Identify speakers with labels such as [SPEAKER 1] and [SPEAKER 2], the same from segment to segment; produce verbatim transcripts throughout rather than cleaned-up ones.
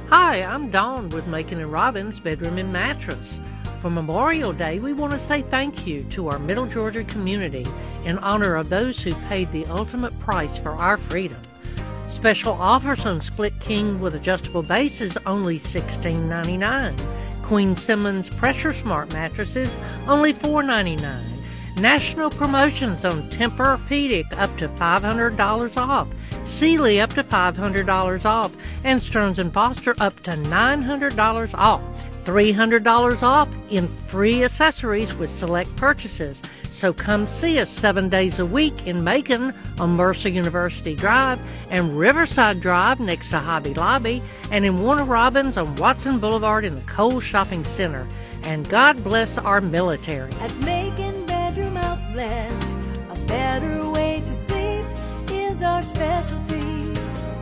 [SPEAKER 1] Hi, I'm Dawn with Macon and Robbins Bedroom and Mattress. For Memorial Day, we want to say thank you to our Middle Georgia community in honor of those who paid the ultimate price for our freedom. Special offers on Split King with adjustable bases only sixteen ninety-nine. Queen Simmons Pressure Smart mattresses only four ninety-nine. National promotions on Tempur-Pedic up to five hundred dollars off. Sealy up to five hundred dollars off, and Stearns and Foster up to nine hundred dollars off. three hundred dollars off in free accessories with select purchases. So come see us seven days a week in Macon on Mercer University Drive and Riverside Drive next to Hobby Lobby, and in Warner Robins on Watson Boulevard in the Kohl's Shopping Center. And God bless our military.
[SPEAKER 2] At Macon Bedroom Outlet, a better way to sleep is our specialty.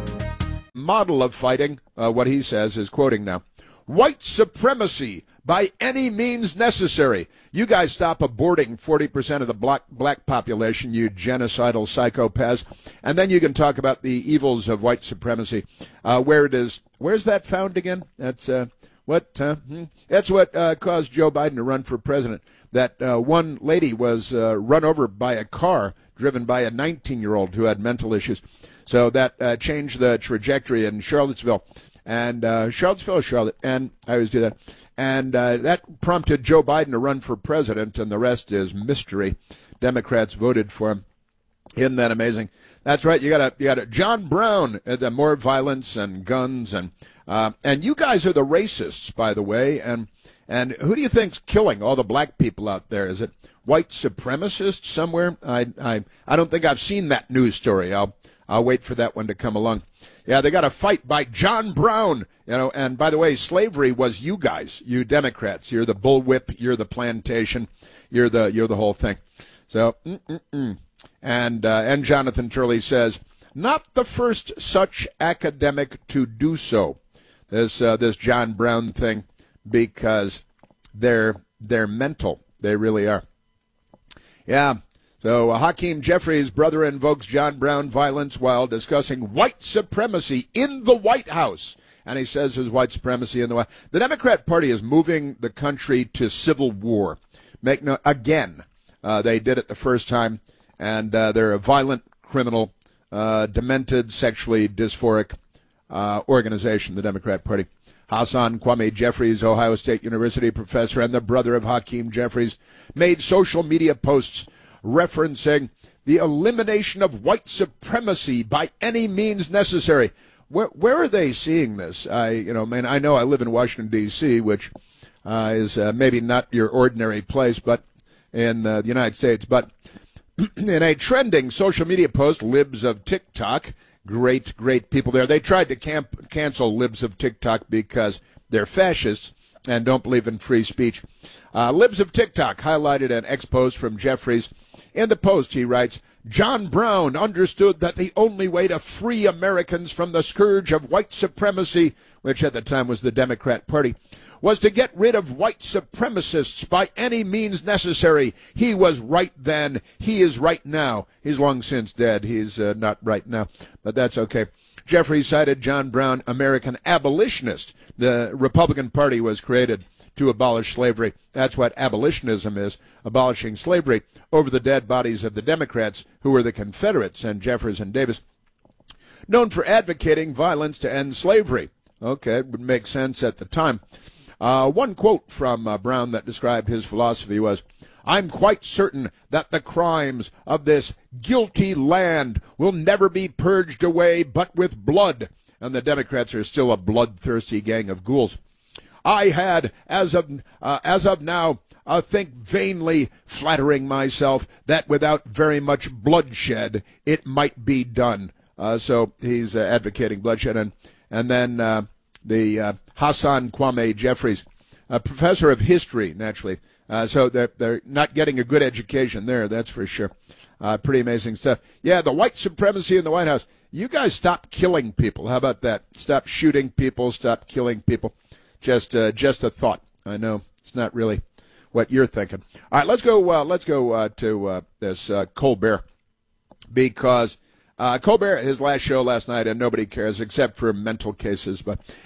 [SPEAKER 3] Model of fighting, uh, what he says is quoting now, white supremacy by any means necessary. You guys stop aborting forty percent of the black, black population, you genocidal psychopaths, and then you can talk about the evils of white supremacy. Uh, where it is, where's that found again? That's uh, what, uh, hmm? That's what uh, caused Joe Biden to run for president. That uh, one lady was uh, run over by a car driven by a nineteen-year-old who had mental issues. So that uh, changed the trajectory in Charlottesville. And uh, Charlottesville, Charlotte, and I always do that. And uh, that prompted Joe Biden to run for president, and the rest is mystery. Democrats voted for him. Isn't that amazing? That's right. You got a you got a John Brown. Uh, more violence and guns, and uh, and you guys are the racists, by the way. And and who do you think's killing all the black people out there? Is it white supremacists somewhere? I I I don't think I've seen that news story. I'll I'll wait for that one to come along. Yeah, they got a fight by John Brown, you know, and by the way, slavery was you guys, you Democrats. You're the bullwhip, you're the plantation, you're the you're the whole thing. So, mm-mm-mm. and uh, and Jonathan Turley says, not the first such academic to do so. This uh, this John Brown thing, because they're they're mental. They really are. Yeah. So uh, Hakeem Jeffries' brother invokes John Brown violence while discussing white supremacy in the White House. And he says there's white supremacy in the White House. The Democrat Party is moving the country to civil war. Make no again. Uh, they did it the first time, and uh, they're a violent, criminal, uh, demented, sexually dysphoric uh, organization, the Democrat Party. Hassan Kwame Jeffries, Ohio State University professor and the brother of Hakeem Jeffries, made social media posts referencing the elimination of white supremacy by any means necessary. Where where are they seeing this? I you know, man, I know I live in Washington D C, which uh, is uh, maybe not your ordinary place, but in uh, the United States. But in a trending social media post, libs of TikTok, great great people there. They tried to camp, cancel libs of TikTok because they're fascists and don't believe in free speech. Uh, libs of TikTok highlighted an ex-post from Jeffries. In the post, he writes, John Brown understood that the only way to free Americans from the scourge of white supremacy, which at the time was the Democrat Party, was to get rid of white supremacists by any means necessary. He was right then. He is right now. He's long since dead. He's uh, not right now, but that's okay. Jeffries cited John Brown, American abolitionist. The Republican Party was created to abolish slavery. That's what abolitionism is, abolishing slavery over the dead bodies of the Democrats, who were the Confederates, and Jefferson and Davis, known for advocating violence to end slavery. Okay, it would make sense at the time. Uh, one quote from uh, Brown that described his philosophy was, I'm quite certain that the crimes of this guilty land will never be purged away but with blood. And the Democrats are still a bloodthirsty gang of ghouls. I had, as of uh, as of now, uh, think vainly, flattering myself that without very much bloodshed, it might be done. Uh, so he's uh, advocating bloodshed. And, and then uh, the uh, Hassan Kwame Jeffries, a professor of history, naturally. Uh, so they're, they're not getting a good education there, that's for sure. Uh, pretty amazing stuff. Yeah, the white supremacy in the White House. You guys stop killing people. How about that? Stop shooting people. Stop killing people. Just, uh, just a thought. I know it's not really what you're thinking. All right, let's go. Uh, let's go uh, to uh, this uh, Colbert, because uh, Colbert, his last show last night, and nobody cares except for mental cases. But